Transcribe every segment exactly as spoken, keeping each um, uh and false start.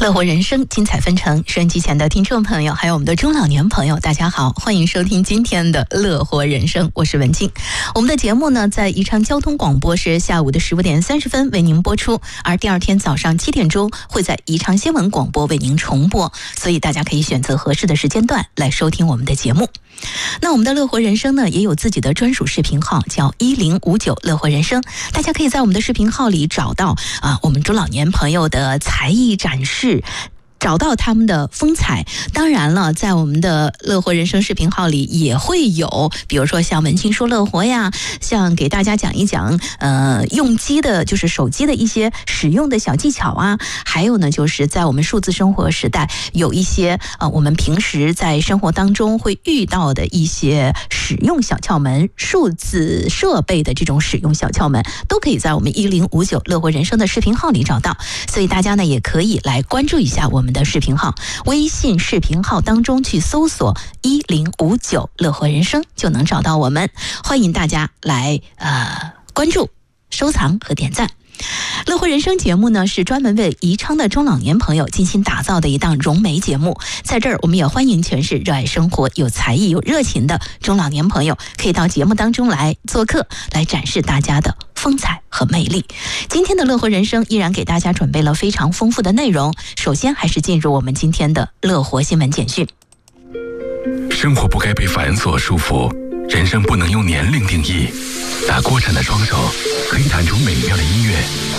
乐活人生，精彩纷呈。收音机前的听众朋友，还有我们的中老年朋友，大家好，欢迎收听今天的乐活人生，我是文静。我们的节目呢，在宜昌交通广播是下午的十五点三十分为您播出，而第二天早上七点钟会在宜昌新闻广播为您重播，所以大家可以选择合适的时间段来收听我们的节目。那我们的乐活人生呢，也有自己的专属视频号，叫一零五九乐活人生，大家可以在我们的视频号里找到啊，我们中老年朋友的才艺展示，找到他们的风采。当然了，在我们的乐活人生视频号里也会有，比如说像文青说乐活呀，像给大家讲一讲呃用机的，就是手机的一些使用的小技巧啊，还有呢就是在我们数字生活时代，有一些呃我们平时在生活当中会遇到的一些使用小窍门，数字设备的这种使用小窍门，都可以在我们一零五九乐活人生的视频号里找到。所以大家呢也可以来关注一下我们的视频号，微信视频号当中去搜索一零五九乐活人生就能找到我们，欢迎大家来呃关注、收藏和点赞。乐活人生节目呢，是专门为宜昌的中老年朋友精心打造的一档融媒节目。在这儿，我们也欢迎全是热爱生活、有才艺、有热情的中老年朋友，可以到节目当中来做客，来展示大家的风采和魅力。今天的乐活人生依然给大家准备了非常丰富的内容。首先，还是进入我们今天的乐活新闻简讯。 生活不该被繁琐束缚，人生不能用年龄定义。打锅铲的双手可以弹出美妙的音乐，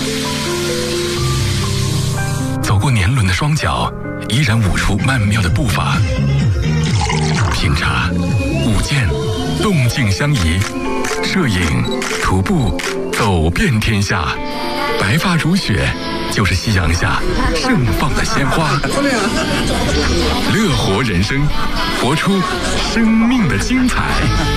走过年轮的双脚依然舞出曼妙的步伐。品茶、舞剑，动静相宜；摄影、徒步，走遍天下。白发如雪，就是夕阳下盛放的鲜花。乐活人生，活出生命的精彩。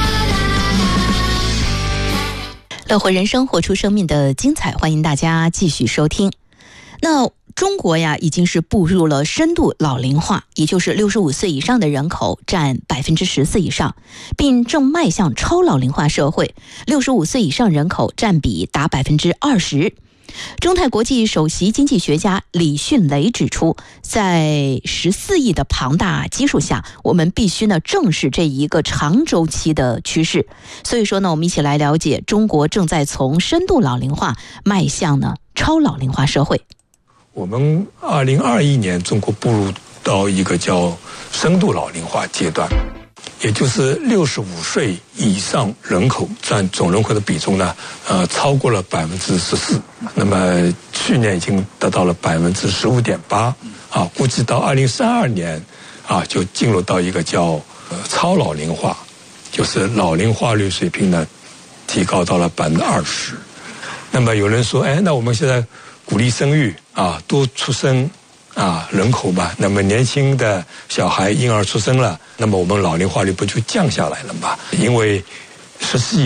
乐活人生，活出生命的精彩，欢迎大家继续收听。那中国呀，已经是步入了深度老龄化，也就是六十五岁以上的人口占百分之十四以上，并正迈向超老龄化社会，六十五岁以上人口占比达百分之二十。中泰国际首席经济学家李迅雷指出，在十四亿的庞大基数下，我们必须呢正视这一个长周期的趋势。所以说呢，我们一起来了解中国正在从深度老龄化迈向呢超老龄化社会。 我们二零二一年中国步入到一个叫深度老龄化阶段，也就是六十五岁以上人口占总人口的比重呢，呃，超过了百分之十四。那么去年已经达到了百分之十五点八，啊，估计到二零三二年，啊，就进入到一个叫呃超老龄化，就是老龄化率水平呢，提高到了百分之二十。那么有人说，哎，那我们现在鼓励生育啊，多出生。啊，人口嘛，那么年轻的小孩婴儿出生了，那么我们老龄化率不就降下来了吗？因为十四亿